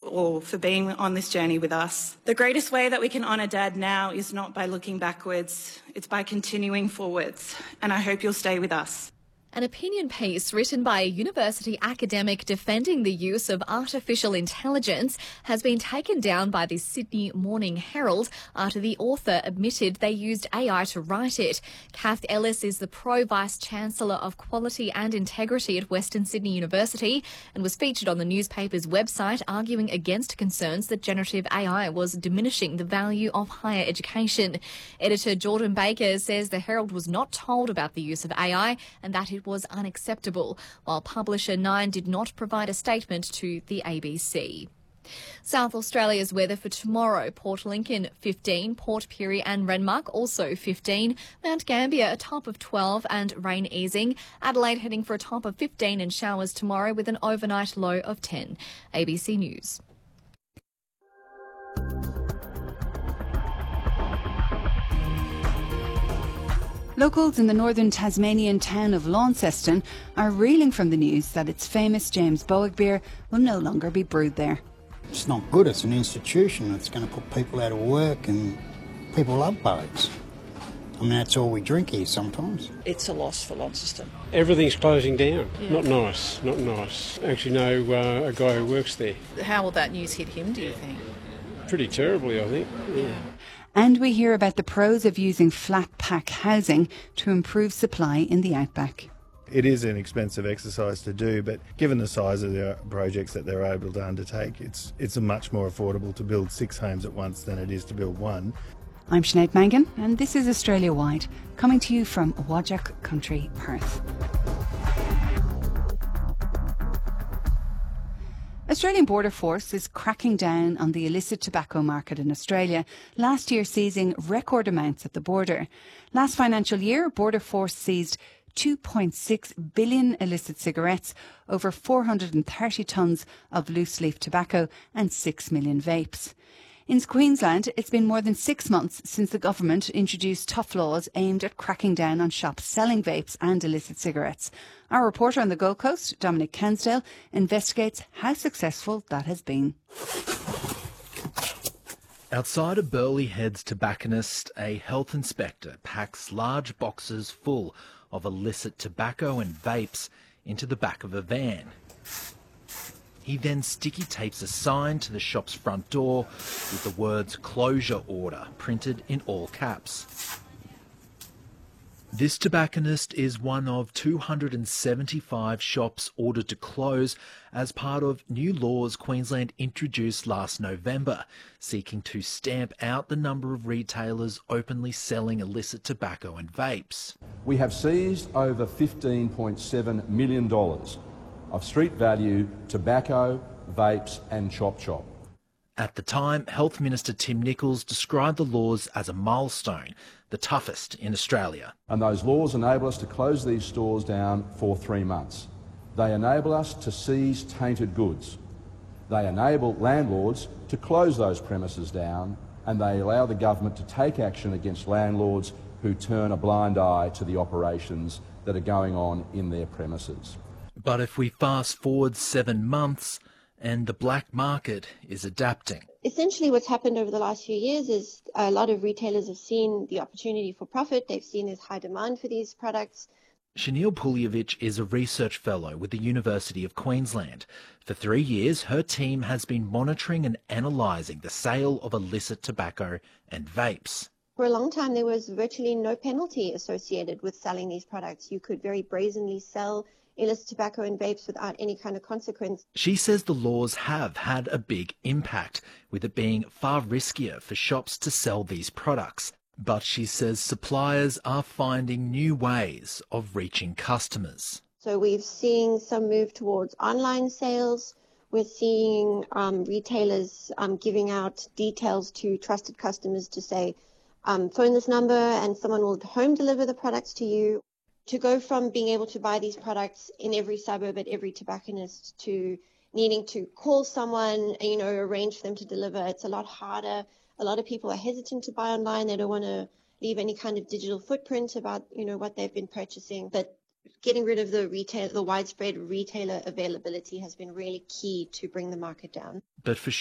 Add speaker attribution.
Speaker 1: or for being on this journey with us. The greatest way that we can honour Dad now is not by looking backwards, it's by continuing forwards, and I hope you'll stay with us.
Speaker 2: An opinion piece written by a university academic defending the use of artificial intelligence has been taken down by the Sydney Morning Herald after the author admitted they used AI to write it. Kath Ellis is the Pro-Vice-Chancellor of Quality and Integrity at Western Sydney University and was featured on the newspaper's website arguing against concerns that generative AI was diminishing the value of higher education. Editor Jordan Baker says the Herald was not told about the use of AI and that it was unacceptable, while publisher Nine did not provide a statement to the ABC. South Australia's weather for tomorrow: Port Lincoln 15, Port Pirie and Renmark also 15, Mount Gambier a top of 12 and rain easing, Adelaide heading for a top of 15 and showers tomorrow with an overnight low of 10. ABC News.
Speaker 3: Locals in the northern Tasmanian town of Launceston are reeling from the news that its famous James Bowick beer will no longer be brewed there.
Speaker 4: It's not good. It's an institution. It's going to put people out of work, and people love Bowicks. I mean, that's all we drink here sometimes.
Speaker 5: It's a loss for Launceston.
Speaker 6: Everything's closing down. Yeah. Not nice. Actually know a guy who works there.
Speaker 5: How will that news hit him, do you think?
Speaker 6: Pretty terribly, I think. Yeah.
Speaker 3: And we hear about the pros of using flat pack housing to improve supply in the outback.
Speaker 7: It is an expensive exercise to do, but given the size of the projects that they're able to undertake, it's much more affordable to build 6 homes at once than it is to build one.
Speaker 3: I'm Sinead Mangan, and this is Australia Wide, coming to you from Whadjuk Country, Perth. Australian Border Force is cracking down on the illicit tobacco market in Australia, last year seizing record amounts at the border. Last financial year, Border Force seized 2.6 billion illicit cigarettes, over 430 tonnes of loose-leaf tobacco and 6 million vapes. In Queensland, it's been more than 6 months since the government introduced tough laws aimed at cracking down on shops selling vapes and illicit cigarettes. Our reporter on the Gold Coast, Dominic Kensdale, investigates how successful that has been.
Speaker 8: Outside a Burleigh Heads tobacconist, a health inspector packs large boxes full of illicit tobacco and vapes into the back of a van. He then sticky tapes a sign to the shop's front door with the words "Closure Order" printed in all caps. This tobacconist is one of 275 shops ordered to close as part of new laws Queensland introduced last November, seeking to stamp out the number of retailers openly selling illicit tobacco and vapes.
Speaker 9: We have seized over $15.7 million of street value tobacco, vapes and chop chop.
Speaker 8: At the time, Health Minister Tim Nicholls described the laws as a milestone, the toughest in Australia.
Speaker 9: And those laws enable us to close these stores down for 3 months. They enable us to seize tainted goods. They enable landlords to close those premises down, and they allow the government to take action against landlords who turn a blind eye to the operations that are going on in their premises.
Speaker 8: But if we fast forward 7 months, and the black market is adapting.
Speaker 10: Essentially what's happened over the last few years is a lot of retailers have seen the opportunity for profit. They've seen there's high demand for these products.
Speaker 8: Shanil Puljevich is a research fellow with the University of Queensland. For 3 years, her team has been monitoring and analysing the sale of illicit tobacco and vapes.
Speaker 10: For a long time, there was virtually no penalty associated with selling these products. You could very brazenly sell illicit tobacco and vapes without any kind of consequence.
Speaker 8: She says the laws have had a big impact, with it being far riskier for shops to sell these products. But she says suppliers are finding new ways of reaching customers.
Speaker 10: So we've seen some move towards online sales. We're seeing retailers giving out details to trusted customers to say, phone this number and someone will home deliver the products to you. To go from being able to buy these products in every suburb at every tobacconist to needing to call someone, arrange for them to deliver, it's a lot harder. A lot of people are hesitant to buy online. They don't want to leave any kind of digital footprint about, what they've been purchasing. But getting rid of the widespread retailer availability has been really key to bring the market down.
Speaker 8: But for